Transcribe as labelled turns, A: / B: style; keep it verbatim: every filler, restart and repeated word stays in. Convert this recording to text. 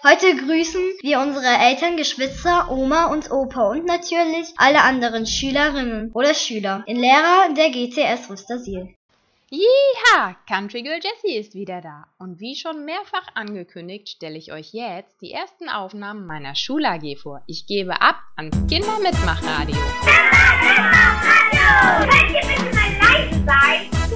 A: Heute grüßen wir unsere Eltern, Geschwister, Oma und Opa und natürlich alle anderen Schülerinnen oder Schüler, den Lehrer der G T S Rüstersiel.
B: Jiha, Country Girl Jessie ist wieder da und wie schon mehrfach angekündigt, stelle ich euch jetzt die ersten Aufnahmen meiner Schul-A G vor. Ich gebe ab ans Kindermitmachradio.
C: Kindermitmachradio! Könnt ihr bitte mal leise sein?